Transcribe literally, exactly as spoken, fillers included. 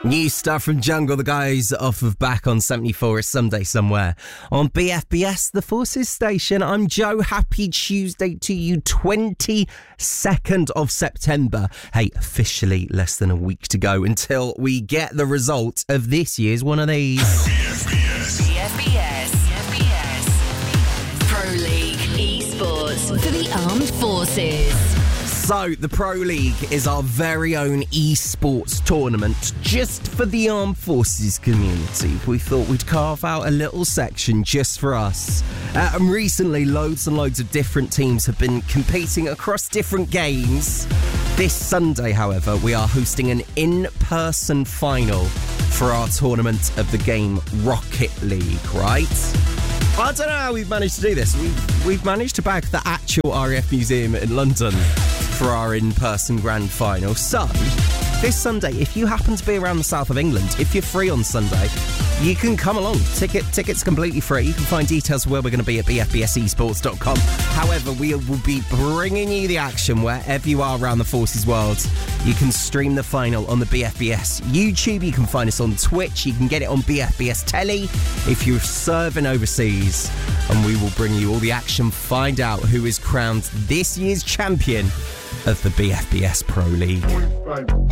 New stuff from Jungle, the guys off of Back on seventy-four is Someday Somewhere on B F B S, the Forces station. I'm Joe. Happy Tuesday to you, twenty-second of September. Hey, officially less than a week to go until we get the result of this year's one of these. B F B S. B F B S. B F B S. Pro League Esports for the Armed Forces. So, the Pro League is our very own esports tournament just for the Armed Forces community. We thought we'd carve out a little section just for us. Uh, and recently, loads and loads of different teams have been competing across different games. This Sunday, however, we are hosting an in-person final for our tournament of the game Rocket League, right? I don't know how we've managed to do this. We've, we've managed to bag the actual R A F Museum in London for our in-person grand final. So, this Sunday, if you happen to be around the south of England, if you're free on Sunday, you can come along. Ticket Tickets completely free. You can find details of where we're going to be at b f b s esports dot com. However, we will be bringing you the action wherever you are around the Forces world. You can stream the final on the B F B S YouTube. You can find us on Twitch. You can get it on B F B S Telly if you're serving overseas. And we will bring you all the action. Find out who is crowned this year's champion of the B F B S Pro League.